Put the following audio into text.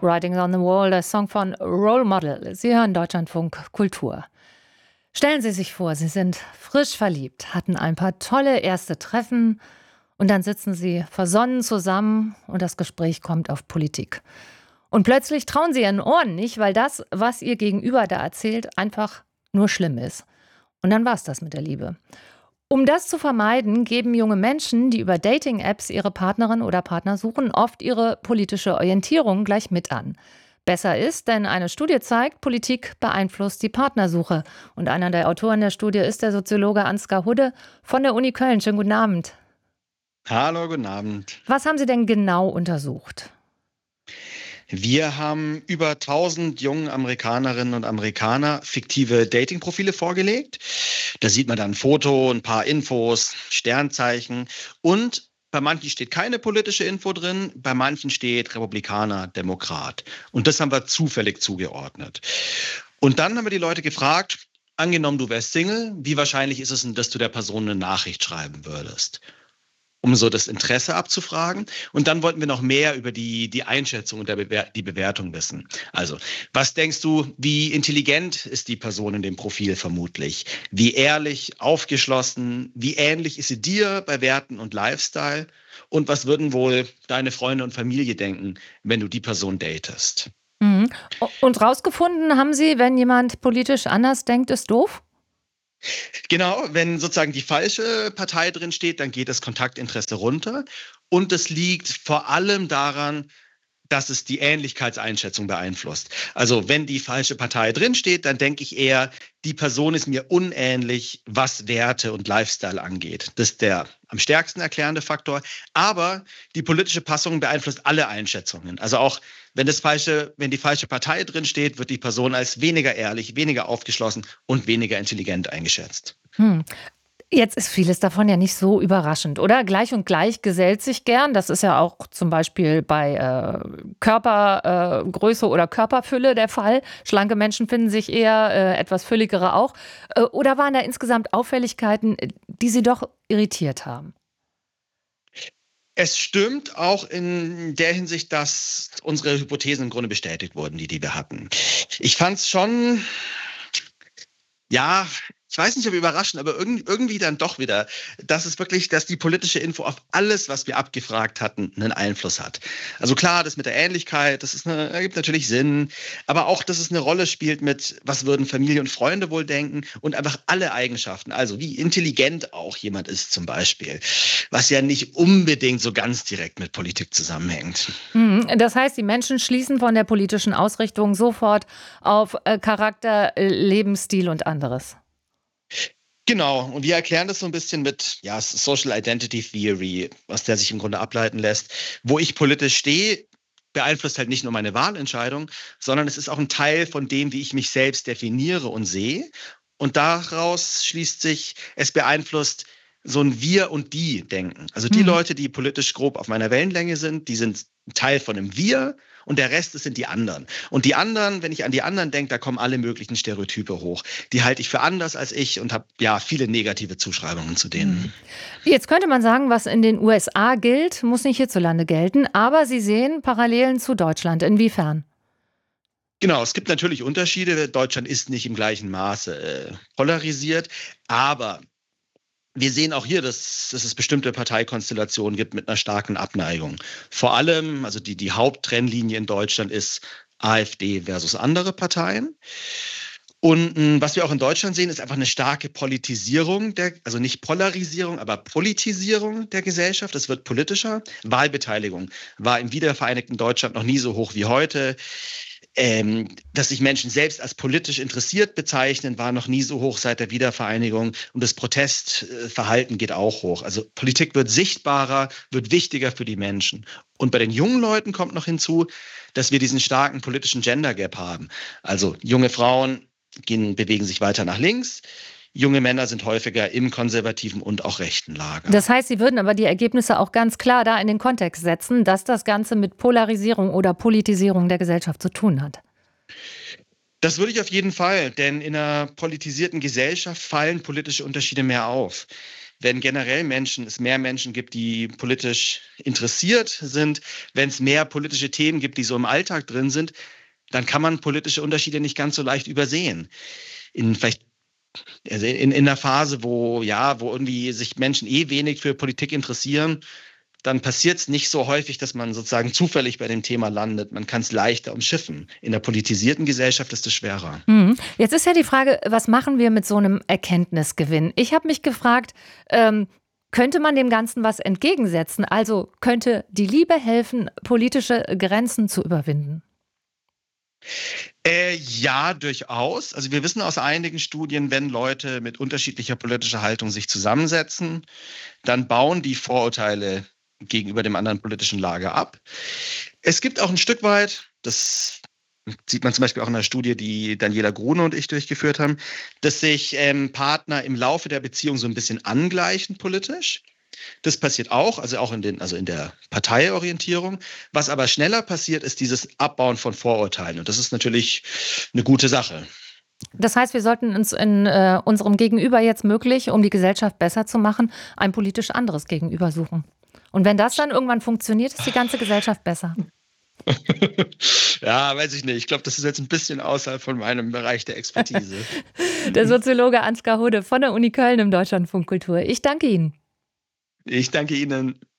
Writing on the Wall, der Song von Role Model. Sie hören Deutschlandfunk Kultur. Stellen Sie sich vor, Sie sind frisch verliebt, hatten ein paar tolle erste Treffen und dann sitzen Sie versonnen zusammen und das Gespräch kommt auf Politik. Und plötzlich trauen Sie Ihren Ohren nicht, weil das, was Ihr Gegenüber da erzählt, einfach nur schlimm ist. Und dann war's das mit der Liebe. Um das zu vermeiden, geben junge Menschen, die über Dating-Apps ihre Partnerin oder Partner suchen, oft ihre politische Orientierung gleich mit an. Besser ist, denn eine Studie zeigt, Politik beeinflusst die Partnersuche. Und einer der Autoren der Studie ist der Soziologe Ansgar Hudde von der Uni Köln. Schönen guten Abend. Hallo, guten Abend. Was haben Sie denn genau untersucht? Wir haben über 1000 jungen Amerikanerinnen und Amerikaner fiktive Datingprofile vorgelegt. Da sieht man dann ein Foto, ein paar Infos, Sternzeichen und bei manchen steht keine politische Info drin, bei manchen steht Republikaner, Demokrat. Und das haben wir zufällig zugeordnet. Und dann haben wir die Leute gefragt, angenommen du wärst Single, wie wahrscheinlich ist es denn, dass du der Person eine Nachricht schreiben würdest? Um so das Interesse abzufragen. Und dann wollten wir noch mehr über die Einschätzung und die Bewertung wissen. Also, was denkst du, wie intelligent ist die Person in dem Profil vermutlich? Wie ehrlich, aufgeschlossen, wie ähnlich ist sie dir bei Werten und Lifestyle? Und was würden wohl deine Freunde und Familie denken, wenn du die Person datest? Mhm. Und rausgefunden haben Sie, wenn jemand politisch anders denkt, ist doof? Genau, wenn sozusagen die falsche Partei drin steht, dann geht das Kontaktinteresse runter. Und es liegt vor allem daran, dass es die Ähnlichkeitseinschätzung beeinflusst. Also wenn die falsche Partei drin steht, dann denke ich eher, die Person ist mir unähnlich, was Werte und Lifestyle angeht. Das ist der am stärksten erklärende Faktor. Aber die politische Passung beeinflusst alle Einschätzungen. Also auch wenn die falsche Partei drin steht, wird die Person als weniger ehrlich, weniger aufgeschlossen und weniger intelligent eingeschätzt. Jetzt ist vieles davon ja nicht so überraschend, oder? Gleich und gleich gesellt sich gern. Das ist ja auch zum Beispiel bei Körpergröße oder Körperfülle der Fall. Schlanke Menschen finden sich eher, etwas fülligere auch. Oder waren da insgesamt Auffälligkeiten, die Sie doch irritiert haben? Es stimmt auch in der Hinsicht, dass unsere Hypothesen im Grunde bestätigt wurden, die wir hatten. Ich fand es schon, ja, ich weiß nicht, ob überraschend, aber irgendwie dann doch wieder, dass die politische Info auf alles, was wir abgefragt hatten, einen Einfluss hat. Also klar, das mit der Ähnlichkeit, ergibt natürlich Sinn, aber auch, dass es eine Rolle spielt mit, was würden Familie und Freunde wohl denken und einfach alle Eigenschaften, also wie intelligent auch jemand ist zum Beispiel, was ja nicht unbedingt so ganz direkt mit Politik zusammenhängt. Das heißt, die Menschen schließen von der politischen Ausrichtung sofort auf Charakter, Lebensstil und anderes. Genau, und wir erklären das so ein bisschen mit Social Identity Theory, aus der sich im Grunde ableiten lässt. Wo ich politisch stehe, beeinflusst halt nicht nur meine Wahlentscheidung, sondern es ist auch ein Teil von dem, wie ich mich selbst definiere und sehe. Und daraus schließt sich, es beeinflusst so ein Wir- und Die-Denken. Also die Leute, die politisch grob auf meiner Wellenlänge sind, die sind ein Teil von einem Wir und der Rest, das sind die anderen. Und die anderen, wenn ich an die anderen denke, da kommen alle möglichen Stereotype hoch. Die halte ich für anders als ich und habe viele negative Zuschreibungen zu denen. Jetzt könnte man sagen, was in den USA gilt, muss nicht hierzulande gelten, aber Sie sehen Parallelen zu Deutschland. Inwiefern? Genau, es gibt natürlich Unterschiede. Deutschland ist nicht im gleichen Maße polarisiert, aber wir sehen auch hier, dass es bestimmte Parteikonstellationen gibt mit einer starken Abneigung. Vor allem, also die Haupttrennlinie in Deutschland ist AfD versus andere Parteien. Und was wir auch in Deutschland sehen, ist einfach eine starke Politisierung, also nicht Polarisierung, aber Politisierung der Gesellschaft. Es wird politischer. Wahlbeteiligung war im wiedervereinigten Deutschland noch nie so hoch wie heute. Dass sich Menschen selbst als politisch interessiert bezeichnen, war noch nie so hoch seit der Wiedervereinigung. Und das Protestverhalten geht auch hoch. Also Politik wird sichtbarer, wird wichtiger für die Menschen. Und bei den jungen Leuten kommt noch hinzu, dass wir diesen starken politischen Gender Gap haben. Also junge Frauen bewegen sich weiter nach links. Junge Männer sind häufiger im konservativen und auch rechten Lager. Das heißt, Sie würden aber die Ergebnisse auch ganz klar da in den Kontext setzen, dass das Ganze mit Polarisierung oder Politisierung der Gesellschaft zu tun hat. Das würde ich auf jeden Fall, denn in einer politisierten Gesellschaft fallen politische Unterschiede mehr auf. wenn generell es mehr Menschen gibt, die politisch interessiert sind, wenn es mehr politische Themen gibt, die so im Alltag drin sind, dann kann man politische Unterschiede nicht ganz so leicht übersehen. In einer Phase, wo irgendwie sich Menschen wenig für Politik interessieren, dann passiert es nicht so häufig, dass man sozusagen zufällig bei dem Thema landet. Man kann es leichter umschiffen. In der politisierten Gesellschaft ist es schwerer. Jetzt ist ja die Frage, was machen wir mit so einem Erkenntnisgewinn? Ich habe mich gefragt, könnte man dem Ganzen was entgegensetzen? Also könnte die Liebe helfen, politische Grenzen zu überwinden? Ja, durchaus. Also wir wissen aus einigen Studien, wenn Leute mit unterschiedlicher politischer Haltung sich zusammensetzen, dann bauen die Vorurteile gegenüber dem anderen politischen Lager ab. Es gibt auch ein Stück weit, das sieht man zum Beispiel auch in einer Studie, die Daniela Grune und ich durchgeführt haben, dass sich Partner im Laufe der Beziehung so ein bisschen angleichen politisch. Das passiert auch, also auch in der Parteiorientierung. Was aber schneller passiert, ist dieses Abbauen von Vorurteilen. Und das ist natürlich eine gute Sache. Das heißt, wir sollten uns in unserem Gegenüber jetzt möglich, um die Gesellschaft besser zu machen, ein politisch anderes Gegenüber suchen. Und wenn das dann irgendwann funktioniert, ist die ganze Gesellschaft besser. Ja, weiß ich nicht. Ich glaube, das ist jetzt ein bisschen außerhalb von meinem Bereich der Expertise. Der Soziologe Ansgar Hude von der Uni Köln im Deutschlandfunk Kultur. Ich danke Ihnen. Ich danke Ihnen.